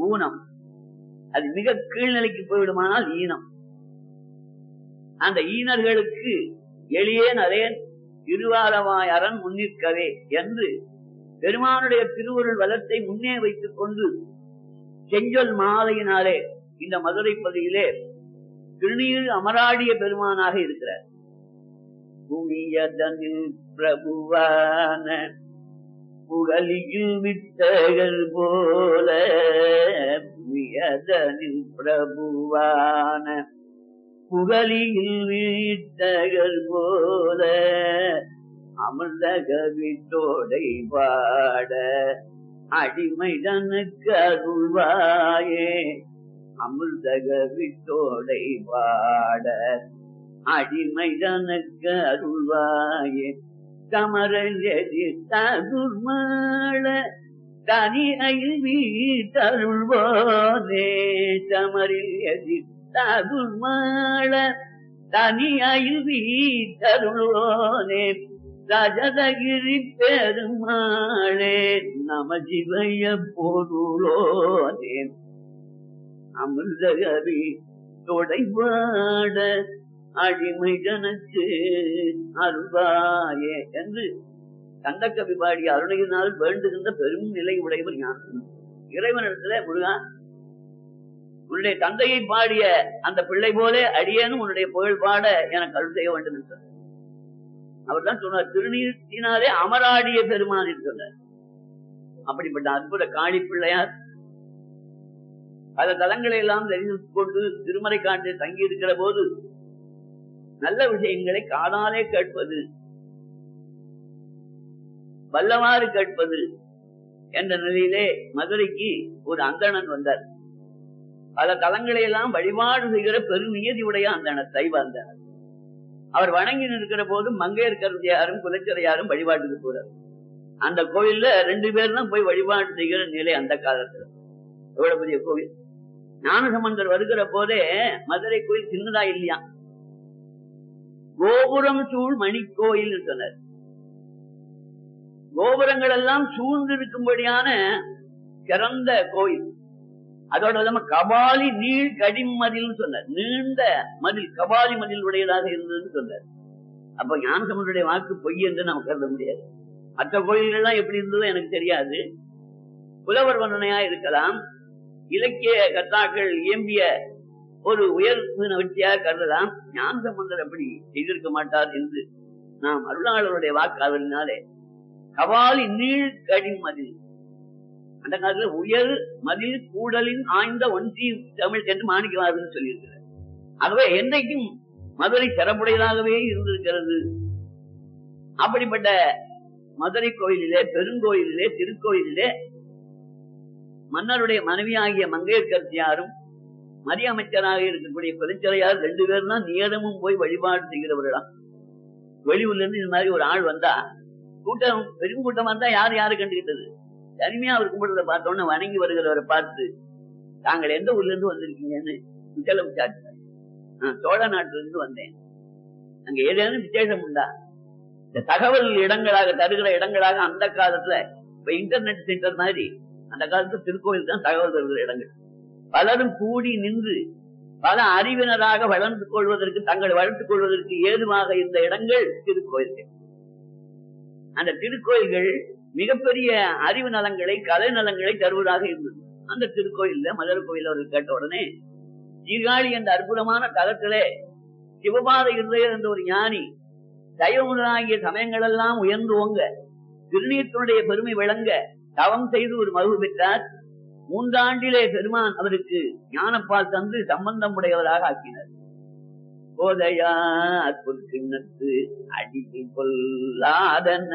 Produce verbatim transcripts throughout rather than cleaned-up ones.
ஊனம். அது மிக கீழ்நிலைக்கு போய்விடுமானால் ஈனம். அந்த ஈனர்களுக்கு எளியேன் அதேன் திருவாரவாய் அரண் முன்னிற்கவே என்று பெருமானுடைய திருவருள் வளத்தை முன்னே வைத்துக் கொண்டு செஞ்சொல் மாலையினாலே இந்த மதுரை பகுதியிலே திருநீர் அமராடிய பெருமானாக இருக்கிறார். புவியதனில் பிரபுவான புகழியில் வித்தகர் போல, புவியதனில் பிரபுவான புகழியில் வித்தகர் போல, அமிர்தக விட்டோடை பாட அடிமைதனுக்கு அருள்வாயே, அமிர்தக விட்டோடை பாட அடிமைதனுக்கு அருள்வாயே, கமரல் எதிர்த்தருள்மாள தனி வீட்டருள்வோனே, கமரில் எதிர்த்தருள்மாள தனி வீட்டருள்வோனே, ரஜதகிரி பெருமாளே நம சிவய பொருளோனே, அமிர்தகவி தொடைபாட அடிமை ஜனக்கு அருள்வாயே என்று கந்தக்கவி பாடிய அருணையினால் வேண்டுகின்ற பெரும் நிலை உடையவர் ஞானம். இறைவனிடத்துல முருகா, உன்னுடைய தந்தையை பாடிய அந்த பிள்ளை போல அடியேனும் உன்னுடைய புகழ் பாட எனக்கு அருள் செய்ய வேண்டும் என்றார். அவர் தான் சொன்னார், திருநீர்த்தினாலே அமராடிய பெருமான் சொன்னார். அப்படிப்பட்ட அற்புத காளி பிள்ளையார் பல தலங்களை எல்லாம் தெரிந்து கொண்டு திருமறை காட்டில் தங்கி இருக்கிற போது நல்ல விஷயங்களை காதாலே கேட்பது, வல்லவாறு கேட்பது என்ற நிலையிலே மதுரைக்கு ஒரு அந்தணன் வந்தார். பல தலங்களை எல்லாம் வழிபாடு செய்கிற பெருநியதி உடைய அந்தணர், சைவ அந்தணர். அவர் வணங்கி நிற்கிற போது மங்கையர்கரசியாரும் குலச்சிறையாரும் வழிபாட்டுக்கு போறார். அந்த கோயில்ல ரெண்டு பேர் தான் போய் வழிபாடு செய்கிற நிலை அந்த காலத்துல. எவ்வளவு பெரிய கோவில்! ஞானசம்பந்தர் வருகிற போதே மதுரை கோயில் சின்னதா இல்லையா, கோபுரம் சூழ் மணி கோயில் சொன்னார். கோபுரங்கள் எல்லாம் சூழ்ந்து இருக்கும்படியான சிறந்த கோயில். அதோட இல்லாம கபாலி நீள் கடிமதில் சொன்னார். நீண்ட மதில், கபாலி மதில் உடையதாக இருந்ததுன்னு சொன்னார். அப்ப ஞானசம்பந்தருடைய வாக்கு பொய் என்று நாம் கருத முடியாது. மற்ற கோயில்கள் எல்லாம் எப்படி இருந்ததோ எனக்கு தெரியாது, புலவர் வர்ணனையா இருக்கலாம், இலக்கிய கர்த்தாக்கள் இயம்பிய ஒரு உயர்வு நவர்ச்சியாக கருதலாம். ஞானசம்பந்தர் அப்படி செய்திருக்க மாட்டார் என்று நாம் அருளாளருடைய வாக்காளரினாலே கபாலி நீள் கடிம் மதில், அந்த காலத்துல உயர் மதில் கூடலின் ஆய்ந்த ஒன்றி தமிழ் என்று மாணிக்கவாசகர் சொல்லியிருக்கிறார். ஆகவே என்றைக்கும் மதுரை சிறப்புடையதாகவே இருந்திருக்கிறது. அப்படிப்பட்ட மதுரை கோயிலிலே, பெருங்கோயிலிலே, திருக்கோயிலிலே மன்னருடைய மனைவியாகிய மங்கையர்கரசியாரும் மரிய அமைச்சராக இருக்கக்கூடிய குலச்சிறையார் ரெண்டு பேரும் தான் நேரமும் போய் வழிபாடு செய்கிறவர்களாம். வெளியூர்ல இருந்து இந்த மாதிரி ஒரு ஆள் வந்தா, கூட்டம் பெரும் கூட்டம் வந்தா யாரு யாரு கண்டுகிட்டது, தனிமையா அவர் கும்பிடுறத பார்த்தோன்னு வணங்கி வருகிறவரை பார்த்து, தாங்கள் எந்த ஊர்ல இருந்து வந்திருக்கீங்கன்னு விசலம் விசாரித்தார். நான் சோழ நாட்டில இருந்து வந்தேன், அங்க ஏதேனும் விசேஷம் உண்டா? இந்த தகவல் இடங்களாக தருகிற இடங்களாக அந்த காலத்துல இப்ப இன்டர்நெட் சென்டர் மாதிரி அந்த காலத்துல திருக்கோயில் தான் தகவல் தருகிற இடங்கள். பலரும் கூடி நின்று பல அறிவினராக வளர்ந்து கொள்வதற்கு, தங்களை வளர்த்துக் கொள்வதற்கு ஏதுவாக இருந்த இடங்கள் திருக்கோயில்கள். அந்த திருக்கோயில்கள் மிகப்பெரிய அறிவு நலங்களை, கலை நலங்களை தருவதாக இருந்தது. அந்த திருக்கோயில்ல மதுரை கோயில் அவர்கள் கேட்ட உடனே, சீர்காழி என்ற அற்புதமான தலத்திலே சிவபாத இருதயர் என்ற ஒரு ஞானி சைவமுதலாகிய சமயங்கள் எல்லாம் உயர்ந்து ஓங்க, திருநீற்றினுடைய பெருமை விளங்க தவம் செய்து ஒரு மகிழ்வு பெற்றார். மூன்றாண்டிலே பெருமான் அவருக்கு ஞானப்பால் தந்து சம்பந்தம் உடையவராக ஆக்கினார். போதையார் பொற்கிண்ணத்து அடிமை கொல்லாதன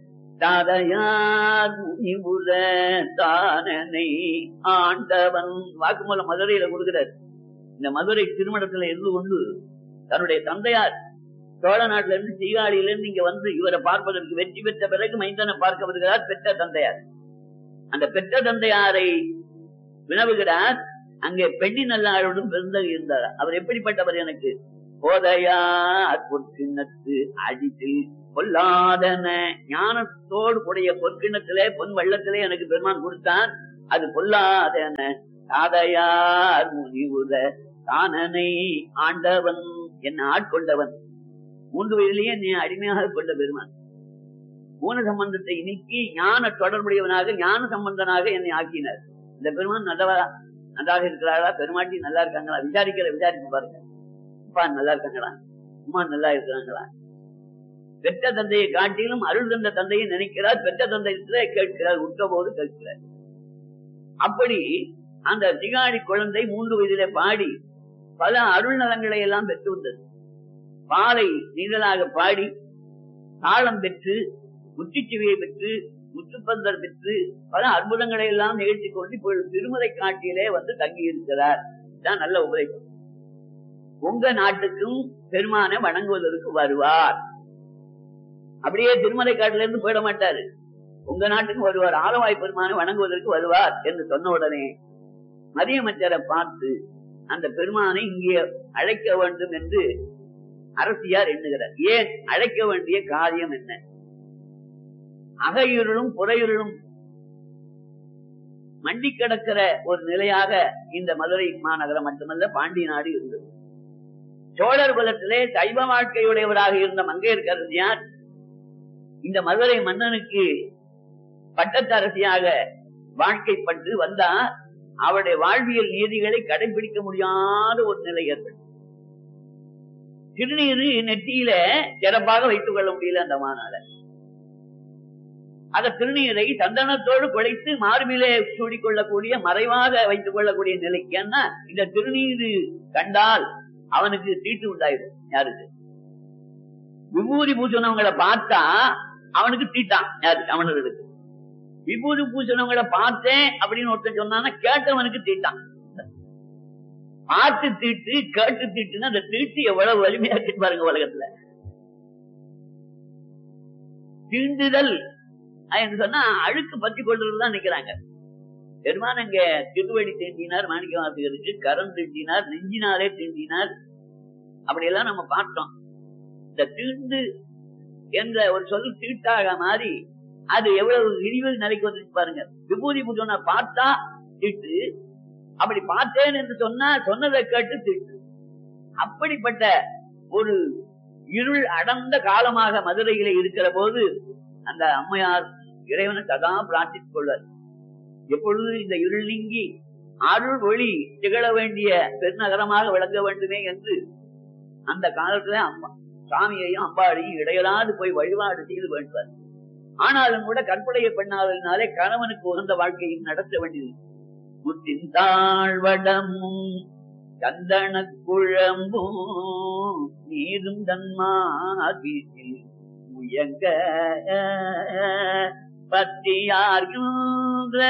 தாதையார் முனிவுல தானனை ஆண்டவன் வாக்குமூலம் மதுரையில கொடுக்கிறார். இந்த மதுரை திருமணத்துல இருந்து கொண்டு தன்னுடைய தந்தையார் சோழ நாட்டில இருந்து சீகாழியில இருந்து இங்க வந்து இவரை பார்ப்பதற்கு வெற்றி பெற்ற பிறகு மைந்தனை பார்க்க வருகிறார் பெற்ற தந்தையார். அந்த பெற்ற தந்தையாரை வினவுகிறார். அங்கே பெண்ணி நல்லாளுடன் பிறந்த இருந்தார். அவர் எப்படிப்பட்டவர்? எனக்கு போதையார் பொற்கிண்ணத்து அடித்தில் கொல்லாதன, ஞானத்தோடு கூடிய பொற்கிண்ணத்திலே பொன் வெள்ளத்திலே எனக்கு பெருமான் கொடுத்தான். அது பொல்லாதன தாதையார் முனிவுத தானனை ஆண்டவன் என்ன ஆட்கொண்டவன். மூன்று வயதிலேயே நீ அடிமையாக கொண்ட பெருமான். மூணு சம்பந்தத்தை நீக்கி ஞான தொடர்புடையவனாக ஞான சம்பந்தனாக என்னை ஆக்கினார். இந்த பெருமான் நல்லவரா, நன்றாக இருக்கிறாரா, பெருமாட்டி நல்லா இருக்காங்களா, விசாரிக்கிற விசாரிச்சு பாருங்க. அப்பா நல்லா இருக்காங்களா, அம்மா நல்லா இருக்கிறாங்களா. பெற்ற தந்தையை காட்டிலும் அருள் தந்த தந்தையை நினைக்கிறார், பெற்ற தந்தையில கேட்கிறார், உற்ற போது கேட்கிறார். அப்படி அந்த திகாடி குழந்தை மூன்று வயதிலே பாடி பல அருள் நலங்களை எல்லாம் பெற்று வந்தது. பாலை நீங்களாக பாடி தாளம் பெற்று முற்றுச்சுவையை பெற்று முற்றுப்பந்தர் பெற்று பல அற்புதங்களை எல்லாம் நிகழ்த்தி கொண்டு இப்பொழுது திருமலை காட்டிலே வந்து தங்கி இருக்கிறார். தான் நல்ல உபதேசம். உங்க நாட்டுக்கும் பெருமானை வணங்குவதற்கு வருவார். அப்படியே திருமலை காட்டில இருந்து போயிட மாட்டாரு, உங்க நாட்டுக்கு வருவார். ஆலவாய் பெருமானை வணங்குவதற்கு வருவார் என்று சொன்ன உடனே மதியமைச்சரை பார்த்து அந்த பெருமானை இங்கே அழைக்க வேண்டும் என்று அரசியார் எண்ணுகிறார். ஏன் அழைக்க வேண்டிய காரியம் என்ன? அகையுருளும் புறையுருளும் மண்டி கிடக்கிற ஒரு நிலையாக இந்த மதுரை மாநகரம் மட்டுமல்ல பாண்டி நாடு இருந்தது. சோழர் குலத்திலே சைவ வாழ்க்கையுடையவராக இருந்த மங்கையர்க்கரசியார் இந்த மதுரை மன்னனுக்கு பட்டத்தரசியாக வாழ்க்கைப்பட்டு வந்தார். அவருடைய வாழ்வியல் நீதிகளை கடைபிடிக்க முடியாத ஒரு நிலை ஏற்படும். திருநீரு நெற்றியில சிறப்பாக வைத்துக் கொள்ள முடியல அந்த மாநாட. அந்த திருநீரை சந்தனத்தோடு குழைத்து மார்பிலே சூடிக்கொள்ளக்கூடிய மறைவாக வைத்துக் கொள்ளக்கூடிய நிலைக்கு. ஏன்னா இந்த திருநீரு கண்டால் அவனுக்கு தீட்டு உண்டாயிடும். யாருக்கு? விபூதி பூசணவங்களை பார்த்தா அவனுக்கு தீட்டான். யாரு? அவனுக்கு. விபூதி பூசணவங்களை பார்த்தேன் அப்படின்னு ஒருத்தன் சொன்னான்னா கேட்டவனுக்கு தீட்டான். பார்த்து தீட்டு கேட்டு தீட்டுன்னா அந்த தீட்டு எவ்வளவு வலிமையா இருக்கு பாருங்க உலகத்துல. தீண்டுதல் என்று சொன்னா அழுக்கு பற்றி கொள்றதுதான் நிக்கிறாங்க. பெருமான் அங்க திருவடி தீண்டினார், மாணிக்க வாசகருக்கு கரம் தீண்டினார், நெஞ்சினாலே தீண்டினார். அப்படியெல்லாம் நம்ம பார்த்தோம். இந்த தீண்டு என்ற ஒரு சொல் தீட்டாக மாறி அது எவ்வளவு விரிவு நிலைக்கு வந்துச்சு பாருங்க. விபூதி பூஜை பார்த்தா தீட்டு, அப்படி பார்த்தேன் என்று சொன்னா சொன்னதை கேட்டு தீட்டு. அப்படிப்பட்ட ஒரு இருள் அடர்ந்த காலமாக மதுரையில இருக்கிற போது அந்த அம்மையார் இறைவனை சதா பிரார்த்தித்துக் கொள்வார். எப்பொழுது இந்த இருள் நீங்கி அருள் ஒளி திகழ வேண்டிய பெருநகரமாக விளங்க வேண்டுமே என்று அந்த காலத்துல அம்மா சாமியையும் அம்பாளையும் இடையலாது போய் வழிபாடு செய்து வேண்டுவார். ஆனாலும் கூட கற்புடைய பெண்ணாதலினாலே கணவனுக்கு உகந்த வாழ்க்கையும் நடத்த வேண்டியது. முத்தின் தாழ்வடமும் சந்தன குழம்பும் நீரும் தன்மாதில் முயங்க பத்தியார்கின்ற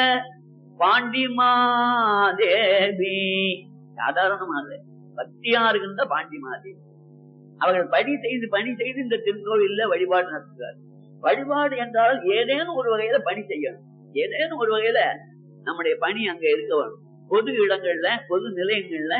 பாண்டிமாதேவி. சாதாரணமாக பத்தியார்கின்ற பாண்டிமாதேவி அவர்கள் பணி செய்து பணி செய்து இந்த திருக்கோவில்ல வழிபாடு நடத்துகிறார். வழிபாடு என்றால் ஏதேனும் ஒரு வகையில பணி செய்யணும். ஏதேனும் ஒரு வகையில நம்முடைய பணி அங்க இருக்க வேண்டும். பொது இடங்கள்ல பொது நிலையங்கள்ல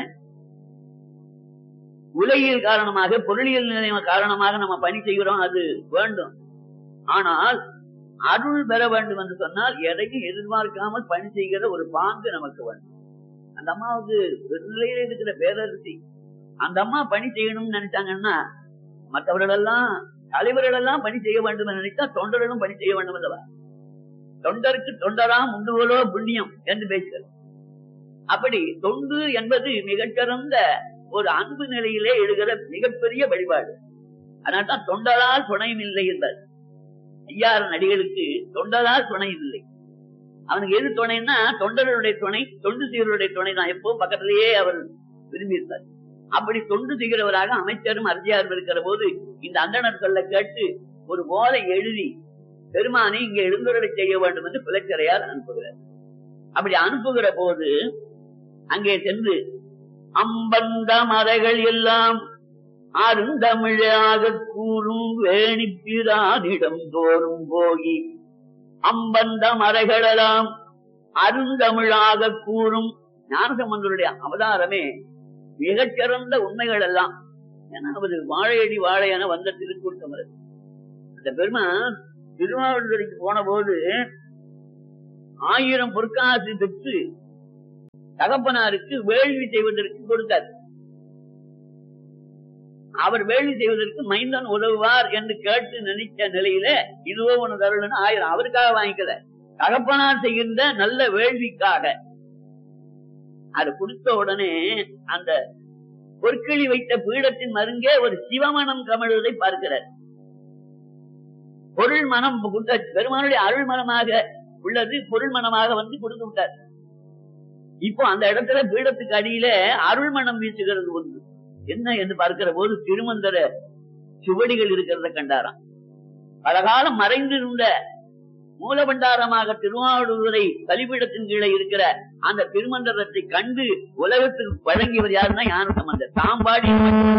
உலகியல் காரணமாக பொருளியல் நிலையம் காரணமாக நம்ம பணி செய்கிறோம், அது வேண்டும். ஆனால் அருள் பெற வேண்டும் என்று சொன்னால் எதையும் எதிர்பார்க்காமல் பணி செய்கிற ஒரு பாங்கு நமக்கு வேண்டும். அந்த அம்மாவுக்கு நிலையில இருக்கிற பேரரசி அந்த அம்மா பணி செய்யணும்னு நினைச்சாங்கன்னா மற்றவர்கள் எல்லாம் தலைவர்கள் எல்லாம் பணி செய்ய வேண்டும் என்று நினைத்தா தொண்டர்களும் பணி செய்ய வேண்டும் அல்லவா? தொண்டருக்கு தொண்டராம் உண்டு போலோ புண்ணியம் என்று பேசுகிறது. அப்படி தொண்டு என்பது மிகச்சிறந்த ஒரு அன்பு நிலையிலே எழுகிற மிகப்பெரிய வழிபாடு. அதனால்தான் தொண்டரால் துணையும் இல்லை என்பார் ஐயாறு நடிகளுக்கு. தொண்டரால் துணையும் இல்லை. அவனுக்கு எது துணைன்னா தொண்டர்களுடைய துணை, தொண்டு செய்வருடைய துணை தான். எப்பவும் பக்கத்திலேயே அவர் விரும்பியிருப்பார். அப்படி தொண்டு செய்கிறவராக அமைச்சரும் அரசியாரும் இருக்கிற போது இந்த அந்தணர் சொல்ல கேட்டு ஒரு ஓலை எழுதி பெருமானை இங்கே எழுந்துரை செய்ய வேண்டும் என்று பிள்ளைச்சரையார் அனுப்புகிறார். அப்படி அனுப்புகிற போது அங்கே சென்று அம்பந்த மறைகள் எல்லாம் அருந்தமிழாக கூறும் வேணிப்பிரானிடம் தோறும் போகி அம்பந்த மறைகளெல்லாம் அருந்தமிழாக கூறும். ஞானசம்பந்தருடைய அவதாரமே மிகச்சிறந்த உண்மைகள் எல்லாம். ஏன்னா அவர் வாழையடி வாழையான வந்த திருக்கூட்டமர். அந்த பெருமான் திருவாவூருக்கு போன போது ஆயிரம் பொற்காசு பெற்று தகப்பனாருக்கு வேள்வி செய்வதற்கு கொடுத்தார். அவர் வேள்வி செய்வதற்கு மைந்தன் உதவுவார் என்று கேட்டு நினைச்ச நிலையில இதுவோ ஒண்ணு தருள்னு ஆயிரம் அவருக்காக வாங்கிக்கல, தகப்பனார் செய்கின்ற நல்ல வேள்விக்காக. அது கொடுத்த உடனே அந்த பொற்களி வைத்த பீடத்தின் மருங்கே ஒரு சிவமனம் கமழுவதை பார்க்கிறார். பொருள் மனம் பெருமானுடைய அருள் மனமாக உள்ளது பொருள் மனமாக வந்து கொடுத்து விட்டார். இப்போ அந்த இடத்துல பீடத்துக்கு அடியில அருள் மனம் வீசுகிறது ஒன்று. என்ன என்று பார்க்கிற போது திருமந்திர சுவடிகள் இருக்கிறத கண்டாராம். பல காலம் மறைந்திருந்த மூலபண்டாரமாக திருவாவடுதுறை கலிபீடத்தின் கீழே இருக்கிற அந்த திருமந்திரத்தை கண்டு உலகத்துக்கு வழங்கியவர் யாருன்னா ஞானசம்பந்தர். தாம் பாடிய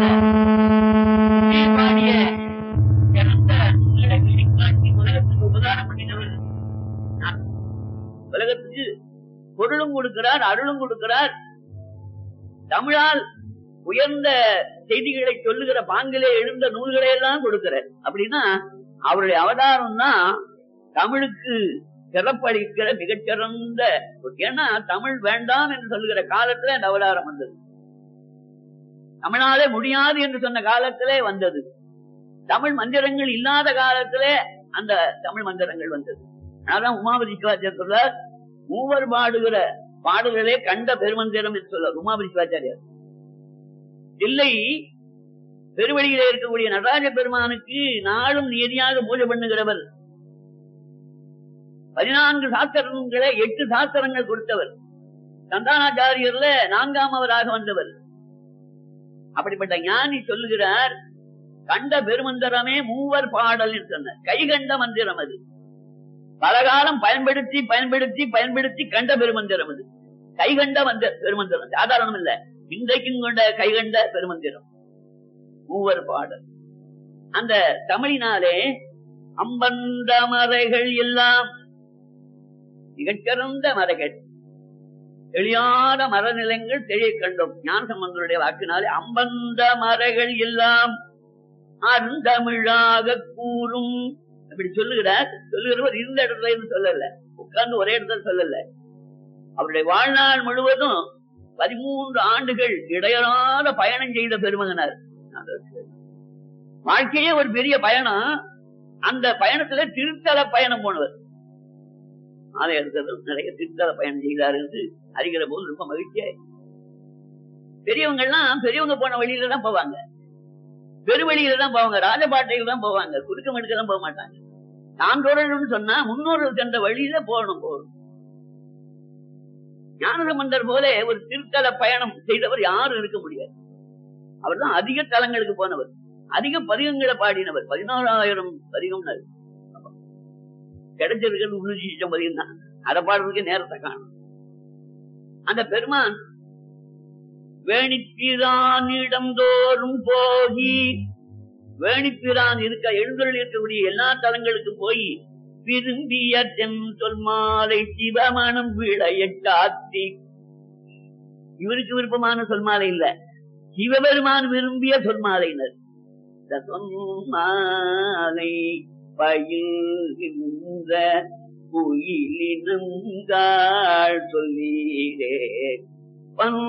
உலகத்துக்கு உபதாரம் பண்ணினவர். உலகத்துக்கு பொருளும் கொடுக்கிறார், அருளும் கொடுக்கிறார். தமிழால் உயர்ந்த செய்திகளை சொல்லுகிற பாங்கிலே எழுந்த நூல்களை எல்லாம் கொடுக்கிறார். அப்படின்னா அவருடைய அவதாரம் தான் தமிழுக்கு சிறப்பளிக்கிற மிகச்சிறந்த. ஏன்னா தமிழ் வேண்டாம் என்று சொல்லுகிற காலத்துல அந்த அவதாரம் வந்தது. தமிழாலே முடியாது என்று சொன்ன காலத்திலே வந்தது. தமிழ் மந்திரங்கள் இல்லாத காலத்திலே அந்த தமிழ் மந்திரங்கள் வந்தது. அதான் உமாபதி சிவாச்சாரியர் சொல்றார், மூவர் பாடுகிற பாடுகளே கண்ட பெருமந்திரம் என்று சொல்றார் உமாபதி சிவாச்சாரியார். இல்லை, பெருவழியிலே இருக்கக்கூடிய நடராஜ பெருமானுக்கு நாளும் நியதியாக பூஜை பண்ணுகிறவர். பதினான்கு சாஸ்திரங்களை எட்டு சாஸ்திரங்கள் கொடுத்தவர். சந்தானாச்சாரியர்ல நான்காம் அவராக வந்தவர். அப்படிப்பட்ட ஞானி சொல்லுகிறார், கண்ட பெருமந்திரமே மூவர் பாடல் என்று சொன்னார். கைகண்ட மந்திரம் அது. பலகாலம் பயன்படுத்தி பயன்படுத்தி பயன்படுத்தி கண்ட பெருமந்திரம் அது. கைகண்ட மந்திர பெருமந்திரம் சாதாரணம் இல்ல, இன்றைக்கும் கொண்ட கைகண்ட பெருமந்திரம் மூவர் பாடல். அந்த தமிழினாலே அம்பந்த மறைகள் எல்லாம் மிகச்சிறந்த மறைகள், தெளியாத மரநிலங்கள் தெரிய கண்டோம் ஞானசம்பந்தருடைய வாக்கினாலே. அம்பந்த மறைகள் எல்லாம் அருந்தமிழாக கூறும் அப்படி சொல்லுகிறார். சொல்லுகிறவர் இருந்த இடத்துல இருந்து சொல்லல, உட்கார்ந்து ஒரே இடத்துல சொல்லல. அவருடைய வாழ்நாள் முழுவதும் பதிமூன்று ஆண்டுகள் இடையறாத பயணம் செய்த பெருமகனார். வாழ்க்கையே ஒரு பெரிய பயணம். அந்த பயணத்துல திருத்தல பயணம் போனவர். ஆலயத்தில் நிறைய திருத்தல பயணம் செய்தார் என்று அறிகிற போது ரொம்ப மகிழ்ச்சியா. பெரியவங்க எல்லாம் பெரியவங்க போன வழியில தான் போவாங்க, பெருவழியில தான் போவாங்க, ராஜபாட்டையில தான் போவாங்க, குறுக்கம் எடுக்கலாம் போக மாட்டாங்க. நான் தொடர்ந்து சொன்னா முன்னோர்கள் சென்ற வழியில போகணும் போகணும். ஞானசம்பந்தர் போல ஒரு திருத்தல பயணம் செய்தவர் யாரும் இருக்க முடியாது. அவர் தான் அதிக தலங்களுக்கு போனவர், அதிக பதிகங்களை பாடினவர். பதினோராயிரம் பதிகம் கிடைச்சிருக்கிறது முன்னூற்றி பதிகம் தான். அதை பாடுறதுக்கு நேரத்தை காணும். அந்த பெருமான் வேணிப்பிரானிடம் தோறும் போகி, வேணிப்பிரான் இருக்க எழுந்தருள் இருக்கக்கூடிய எல்லா தலங்களுக்கும் போய் விரும்பிய தென் சொல்மாலை சிவமனம் விளையாத்தி. இவருக்கு விருப்பமான சொல்மாலை இல்ல, சிவபெருமான் விரும்பிய சொல்மாலையினர். சொன்மாலை பயில்கின்ற குயிலினங்காள் சொல்லீரே